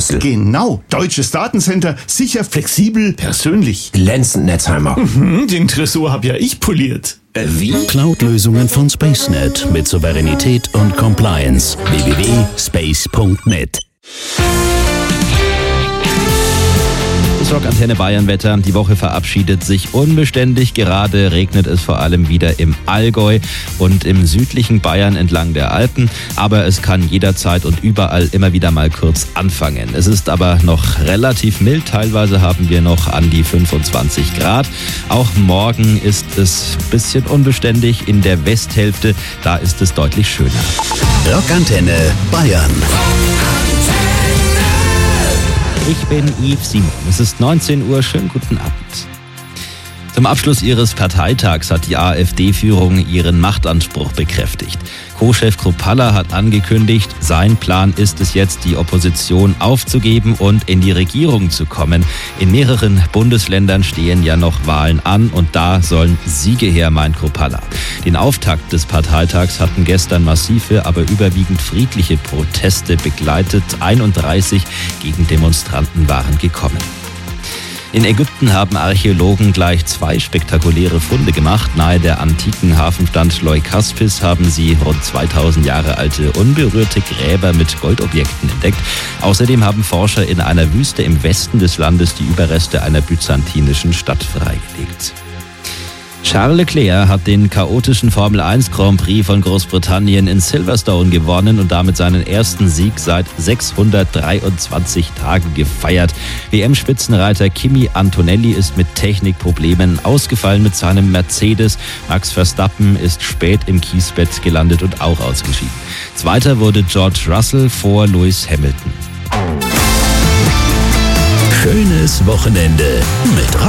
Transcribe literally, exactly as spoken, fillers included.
Brüssel. Genau. Deutsches Datencenter. Sicher, flexibel, persönlich. Glänzend, Netzheimer. Mhm, den Tresor hab ja ich poliert. Äh, wie? Cloud-Lösungen von SpaceNet mit Souveränität und Compliance. w w w punkt space punkt net. Das Rock Antenne Bayern Wetter. Die Woche verabschiedet sich unbeständig. Gerade regnet es vor allem wieder im Allgäu und im südlichen Bayern entlang der Alpen. Aber es kann jederzeit und überall immer wieder mal kurz anfangen. Es ist aber noch relativ mild. Teilweise haben wir noch an die fünfundzwanzig Grad. Auch morgen ist es ein bisschen unbeständig. In der Westhälfte, da ist es deutlich schöner. Rock Antenne Bayern. Ich bin Yves Simon. Es ist neunzehn Uhr. Schönen guten Abend. Zum Abschluss ihres Parteitags hat die AfD-Führung ihren Machtanspruch bekräftigt. Co-Chef Kruppalla hat angekündigt, sein Plan ist es jetzt, die Opposition aufzugeben und in die Regierung zu kommen. In mehreren Bundesländern stehen ja noch Wahlen an und da sollen Siege her, meint Kruppalla. Den Auftakt des Parteitags hatten gestern massive, aber überwiegend friedliche Proteste begleitet. einunddreißig Gegendemonstranten waren gekommen. In Ägypten haben Archäologen gleich zwei spektakuläre Funde gemacht. Nahe der antiken Hafenstadt Leukaspis haben sie rund zweitausend Jahre alte unberührte Gräber mit Goldobjekten entdeckt. Außerdem haben Forscher in einer Wüste im Westen des Landes die Überreste einer byzantinischen Stadt freigelegt. Charles Leclerc hat den chaotischen Formel eins Grand Prix von Großbritannien in Silverstone gewonnen und damit seinen ersten Sieg seit sechshundertdreiundzwanzig Tagen gefeiert. W M-Spitzenreiter Kimi Antonelli ist mit Technikproblemen ausgefallen mit seinem Mercedes. Max Verstappen ist spät im Kiesbett gelandet und auch ausgeschieden. Zweiter wurde George Russell vor Lewis Hamilton. Schönes Wochenende mit Rock